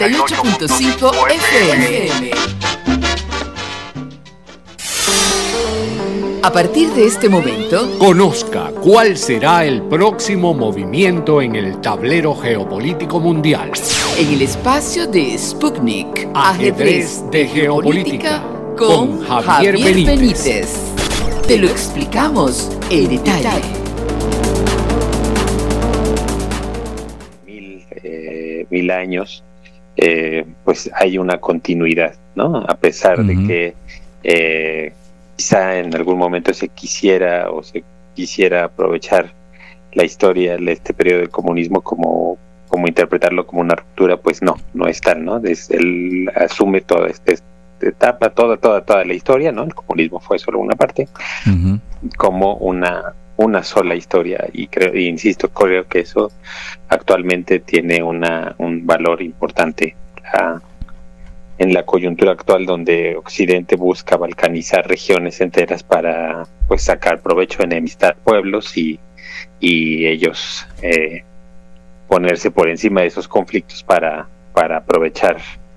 98.5 FM. A partir de este momento, conozca cuál será el próximo movimiento en el tablero geopolítico mundial. En el espacio de Sputnik, Ajedrez de Geopolítica, con Javier Benítez. Te lo explicamos en detalle. Mil años, pues hay una continuidad, ¿no? A pesar de que quizá en algún momento se quisiera aprovechar la historia de este periodo del comunismo como interpretarlo como una ruptura, pues no es tal, ¿no? Él asume toda esta etapa, toda la historia, ¿no? El comunismo fue solo una parte, como una sola historia, y insisto, creo que eso actualmente tiene un valor importante en la coyuntura actual, donde Occidente busca balcanizar regiones enteras para pues sacar provecho, enemistar pueblos y ellos ponerse por encima de esos conflictos para aprovechar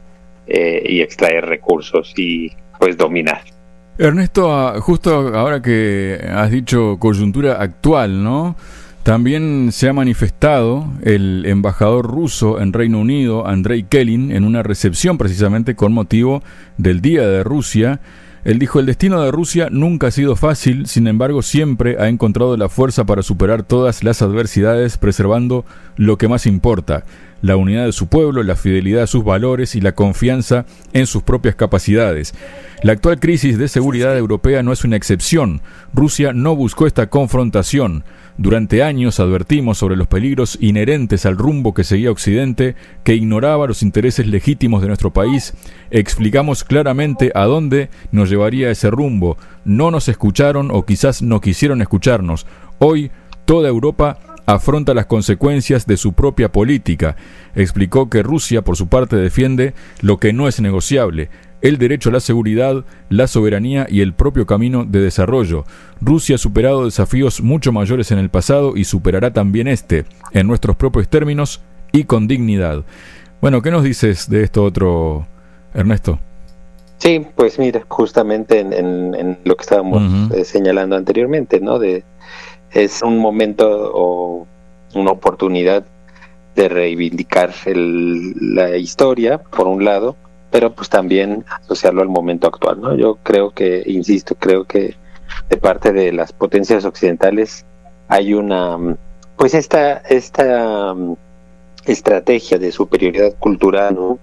y extraer recursos y pues dominar. Ernesto, justo ahora que has dicho coyuntura actual, ¿no? También se ha manifestado el embajador ruso en Reino Unido, Andrei Kelin, en una recepción precisamente con motivo del Día de Rusia. Él dijo: el destino de Rusia nunca ha sido fácil, sin embargo siempre ha encontrado la fuerza para superar todas las adversidades, preservando lo que más importa: la unidad de su pueblo, la fidelidad a sus valores y la confianza en sus propias capacidades. La actual crisis de seguridad europea no es una excepción. Rusia no buscó esta confrontación. Durante años advertimos sobre los peligros inherentes al rumbo que seguía Occidente, que ignoraba los intereses legítimos de nuestro país. Explicamos claramente a dónde nos llevaría ese rumbo. No nos escucharon o quizás no quisieron escucharnos. Hoy toda Europa afronta las consecuencias de su propia política. Explicó que Rusia, por su parte, defiende lo que no es negociable: el derecho a la seguridad, la soberanía y el propio camino de desarrollo. Rusia ha superado desafíos mucho mayores en el pasado y superará también este, en nuestros propios términos y con dignidad. Bueno, ¿qué nos dices de esto otro, Ernesto? Sí, pues mira, justamente en lo que estábamos señalando anteriormente, ¿no? Es un momento o una oportunidad de reivindicar la historia, por un lado, pero pues también asociarlo al momento actual, ¿no? Yo creo que de parte de las potencias occidentales hay una, pues esta estrategia de superioridad cultural, ¿no?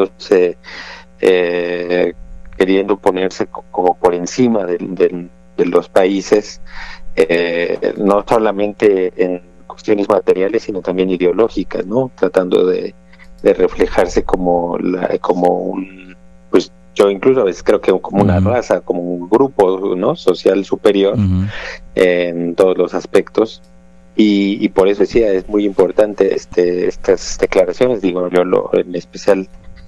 Queriendo ponerse como por encima de los países, no solamente en cuestiones materiales, sino también ideológicas, ¿no? Tratando de reflejarse como un, pues yo incluso a veces creo que como una raza, como un grupo, ¿no? Social superior en todos los aspectos, y por eso decía, es muy importante estas declaraciones. Digo, yo en especial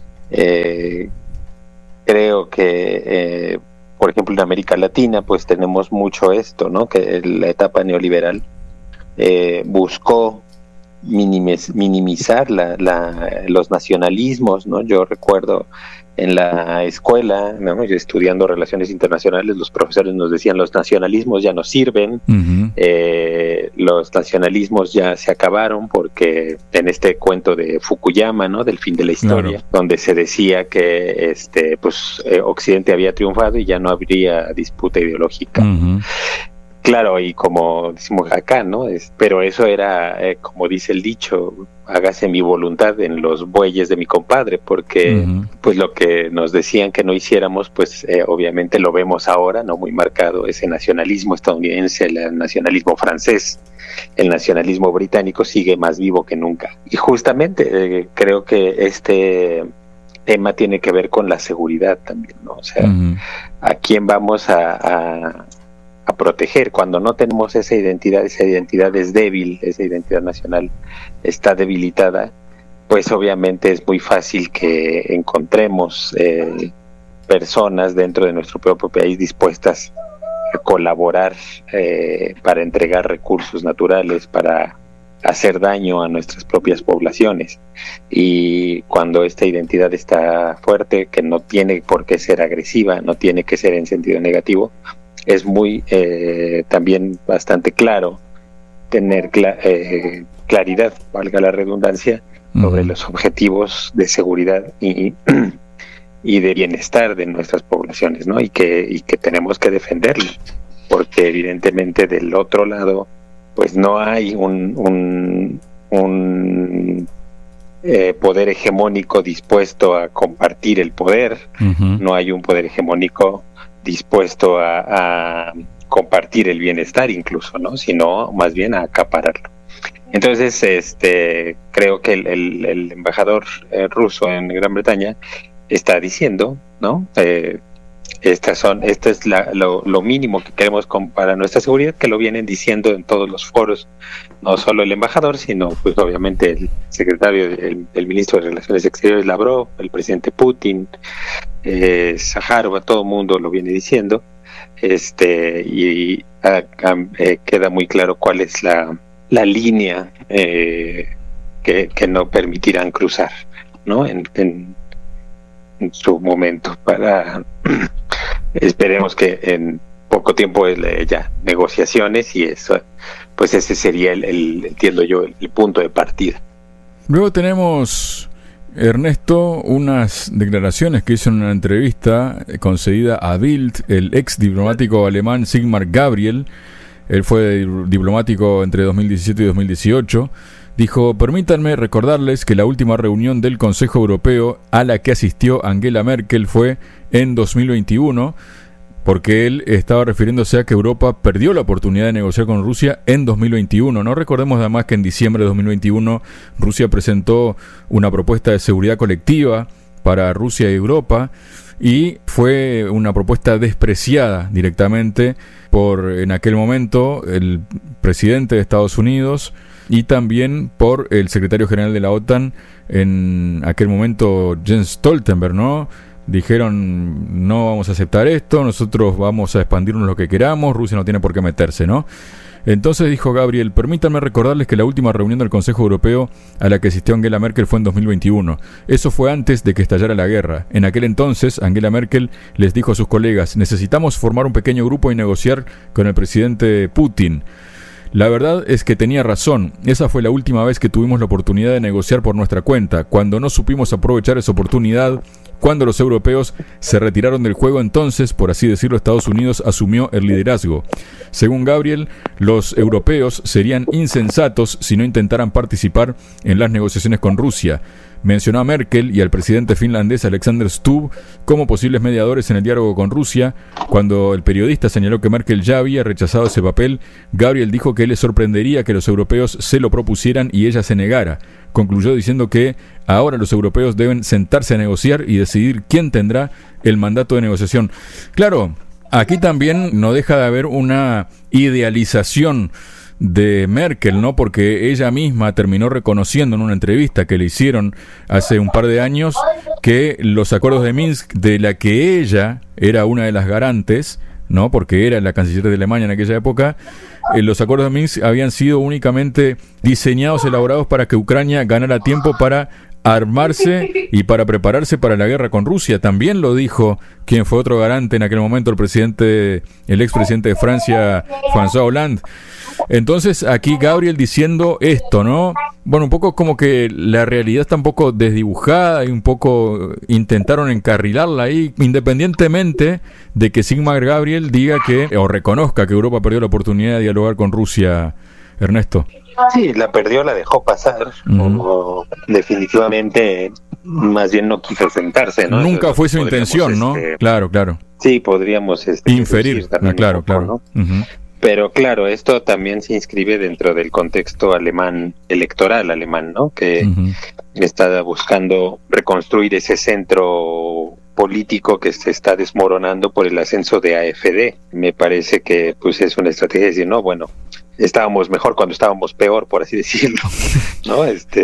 creo que por ejemplo en América Latina pues tenemos mucho esto, ¿no? Que la etapa neoliberal buscó minimizar los nacionalismos, ¿no? Yo recuerdo en la escuela, ¿no? Yo estudiando relaciones internacionales, los profesores nos decían: los nacionalismos ya no sirven, los nacionalismos ya se acabaron, porque en este cuento de Fukuyama, ¿no? Del fin de la historia, claro, donde se decía que Occidente había triunfado y ya no habría disputa ideológica. Claro, y como decimos acá, ¿no? Pero eso era, como dice el dicho, hágase mi voluntad en los bueyes de mi compadre, porque pues lo que nos decían que no hiciéramos, pues obviamente lo vemos ahora, ¿no? Muy marcado ese nacionalismo estadounidense, el nacionalismo francés, el nacionalismo británico sigue más vivo que nunca. Y justamente creo que este tema tiene que ver con la seguridad también, ¿no? O sea, ¿a quién vamos a proteger cuando no tenemos esa identidad es débil, esa identidad nacional está debilitada? Pues obviamente es muy fácil que encontremos personas dentro de nuestro propio país dispuestas a colaborar para entregar recursos naturales, para hacer daño a nuestras propias poblaciones. Y cuando esta identidad está fuerte, que no tiene por qué ser agresiva, no tiene que ser en sentido negativo, es muy también bastante claro tener claridad, valga la redundancia, sobre los objetivos de seguridad y de bienestar de nuestras poblaciones, ¿no? Y que tenemos que defenderlo, porque evidentemente del otro lado pues no hay un poder hegemónico dispuesto a compartir el poder, no hay un poder hegemónico dispuesto a compartir el bienestar incluso, ¿no? Sino más bien a acapararlo. Entonces, creo que el embajador ruso en Gran Bretaña está diciendo, ¿no? Esto es lo mínimo que queremos para nuestra seguridad, que lo vienen diciendo en todos los foros, no solo el embajador, sino pues obviamente el secretario, el ministro de Relaciones Exteriores Lavrov, el presidente Putin, Zaharova, todo el mundo lo viene diciendo, y queda muy claro cuál es la línea que no permitirán cruzar, ¿no? En su momento. Esperemos que en poco tiempo ya negociaciones, y eso, pues ese sería entiendo yo, el punto de partida. Luego tenemos, Ernesto, unas declaraciones que hizo en una entrevista concedida a Bild el ex diplomático alemán Sigmar Gabriel. Él fue diplomático entre 2017 y 2018. Dijo: permítanme recordarles que la última reunión del Consejo Europeo a la que asistió Angela Merkel fue en 2021, porque él estaba refiriéndose a que Europa perdió la oportunidad de negociar con Rusia en 2021. No recordemos además que en diciembre de 2021 Rusia presentó una propuesta de seguridad colectiva para Rusia y Europa, y fue una propuesta despreciada directamente por, en aquel momento, el presidente de Estados Unidos y también por el secretario general de la OTAN en aquel momento, Jens Stoltenberg, ¿no? Dijeron: no vamos a aceptar esto, nosotros vamos a expandirnos lo que queramos, Rusia no tiene por qué meterse, ¿no? Entonces dijo Gabriel: permítanme recordarles que la última reunión del Consejo Europeo a la que asistió Angela Merkel fue en 2021. Eso fue antes de que estallara la guerra. En aquel entonces, Angela Merkel les dijo a sus colegas: necesitamos formar un pequeño grupo y negociar con el presidente Putin. La verdad es que tenía razón. Esa fue la última vez que tuvimos la oportunidad de negociar por nuestra cuenta. Cuando no supimos aprovechar esa oportunidad, cuando los europeos se retiraron del juego, entonces, por así decirlo, Estados Unidos asumió el liderazgo. Según Gabriel, los europeos serían insensatos si no intentaran participar en las negociaciones con Rusia. Mencionó a Merkel y al presidente finlandés Alexander Stubb como posibles mediadores en el diálogo con Rusia. Cuando el periodista señaló que Merkel ya había rechazado ese papel, Gabriel dijo que le sorprendería que los europeos se lo propusieran y ella se negara. Concluyó diciendo que ahora los europeos deben sentarse a negociar y decidir quién tendrá el mandato de negociación. Claro, aquí también no deja de haber una idealización de Merkel, ¿no? Porque ella misma terminó reconociendo en una entrevista que le hicieron hace un par de años que los acuerdos de Minsk, de la que ella era una de las garantes, ¿no? Porque era la canciller de Alemania en aquella época, los acuerdos de Minsk habían sido únicamente diseñados, elaborados para que Ucrania ganara tiempo para armarse y para prepararse para la guerra con Rusia. También lo dijo quien fue otro garante en aquel momento, el expresidente de Francia, François Hollande. Entonces aquí Gabriel diciendo esto, ¿no? Bueno, un poco como que la realidad está un poco desdibujada y un poco intentaron encarrilarla ahí, independientemente de que Sigmar Gabriel diga que, o reconozca que Europa perdió la oportunidad de dialogar con Rusia. Ernesto. Sí, la perdió, la dejó pasar, o definitivamente más bien no quiso sentarse, ¿no? Nunca fue su intención, ¿no? Claro. Sí, podríamos inferir, claro. ¿no? Pero claro, esto también se inscribe dentro del contexto electoral alemán, ¿no? Que está buscando reconstruir ese centro político que se está desmoronando por el ascenso de AfD. Me parece que pues es una estrategia de decir, no, bueno, estábamos mejor cuando estábamos peor, por así decirlo, ¿no?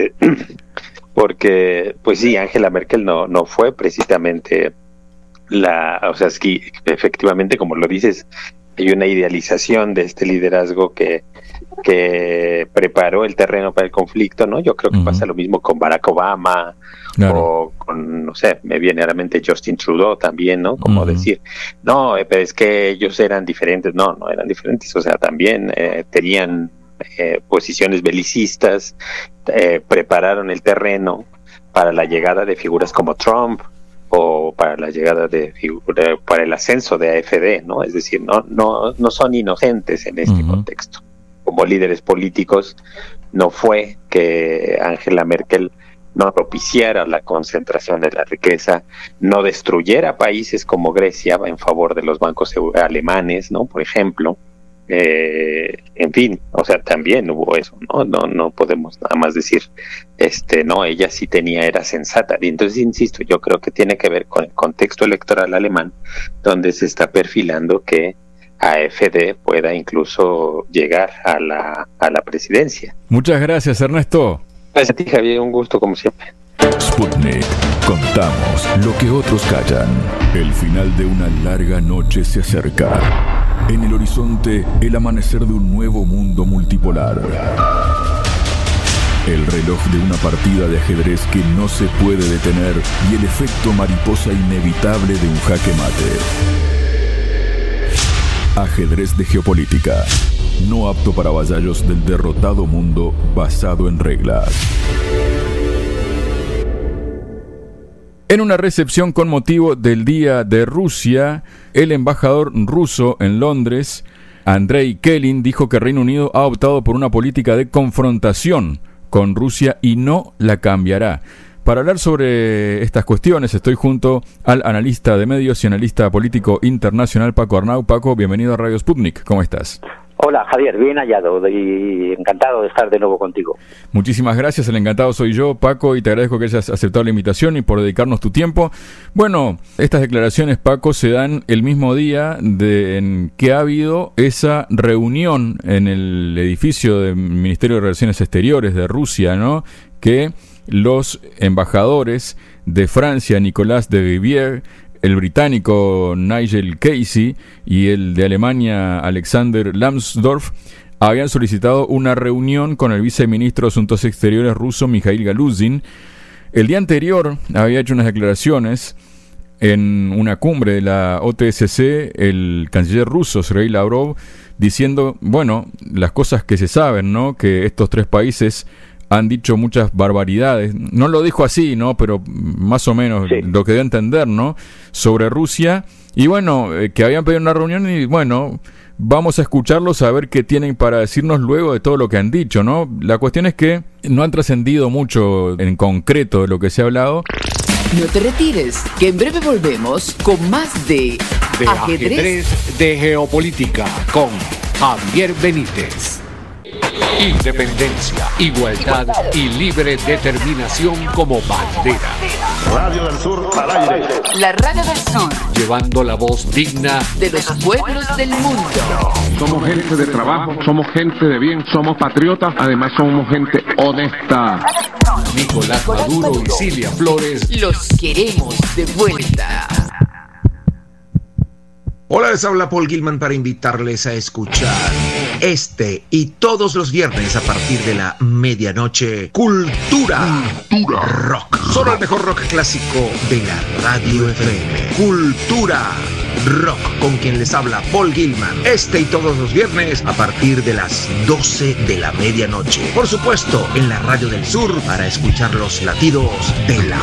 Porque pues sí, Angela Merkel no fue precisamente es que efectivamente, como lo dices, hay una idealización de este liderazgo que preparó el terreno para el conflicto, ¿no? Yo creo que pasa lo mismo con Barack Obama, o con, no sé, me viene a la mente Justin Trudeau también, ¿no? Como decir, no, pero es que ellos eran diferentes. No eran diferentes, o sea, también tenían posiciones belicistas, prepararon el terreno para la llegada de figuras como Trump, o para la llegada para el ascenso de AfD, ¿no? Es decir, no son inocentes en este contexto. Como líderes políticos, no fue que Angela Merkel no propiciara la concentración de la riqueza, no destruyera países como Grecia en favor de los bancos alemanes, ¿no? Por ejemplo. En fin, o sea, también hubo eso, no podemos nada más decir, no, ella sí era sensata. Y entonces, insisto, yo creo que tiene que ver con el contexto electoral alemán, donde se está perfilando que AfD pueda incluso llegar a la presidencia. Muchas gracias, Ernesto. Gracias a ti, Javier, un gusto como siempre. Sputnik. Contamos lo que otros callan. El final de una larga noche se acerca. En el horizonte, el amanecer de un nuevo mundo multipolar. El reloj de una partida de ajedrez que no se puede detener y el efecto mariposa inevitable de un jaque mate. Ajedrez de geopolítica. No apto para vasallos del derrotado mundo basado en reglas. En una recepción con motivo del Día de Rusia, el embajador ruso en Londres, Andrei Kelin, dijo que Reino Unido ha optado por una política de confrontación con Rusia y no la cambiará. Para hablar sobre estas cuestiones estoy junto al analista de medios y analista político internacional Paco Arnau. Paco, bienvenido a Radio Sputnik. ¿Cómo estás? Hola Javier, bien hallado y encantado de estar de nuevo contigo. Muchísimas gracias, el encantado soy yo, Paco, y te agradezco que hayas aceptado la invitación y por dedicarnos tu tiempo. Bueno, estas declaraciones, Paco, se dan el mismo día en que ha habido esa reunión en el edificio del Ministerio de Relaciones Exteriores de Rusia, ¿no? Que los embajadores de Francia, Nicolas de Rivière, el británico Nigel Casey y el de Alemania Alexander Lambsdorff habían solicitado una reunión con el viceministro de Asuntos Exteriores ruso Mikhail Galuzin. El día anterior había hecho unas declaraciones en una cumbre de la OTSC el canciller ruso Sergei Lavrov diciendo, bueno, las cosas que se saben, ¿no? Que estos tres países han dicho muchas barbaridades, no lo dijo así, ¿no? Pero más o menos sí, lo que dio a entender, ¿no? Sobre Rusia, y bueno, que habían pedido una reunión y bueno, vamos a escucharlos a ver qué tienen para decirnos luego de todo lo que han dicho, ¿no? La cuestión es que no han trascendido mucho en concreto de lo que se ha hablado. No te retires, que en breve volvemos con más de Ajedrez de Geopolítica con Javier Benítez. Independencia, igualdad y libre determinación como bandera. Radio del Sur al aire. La Radio del Sur, llevando la voz digna de los pueblos del mundo. Somos gente de trabajo, somos gente de bien, somos patriotas, además somos gente honesta. Nicolás Maduro y Cilia Flores. Los queremos de vuelta. Hola, les habla Paul Gilman para invitarles a escuchar este y todos los viernes a partir de la medianoche Cultura Rock. Solo el mejor rock clásico de la Radio FM. Cultura Rock, con quien les habla Paul Gilman. Este y todos los viernes a partir de las 12 de la medianoche. Por supuesto, en la Radio del Sur para escuchar los latidos de la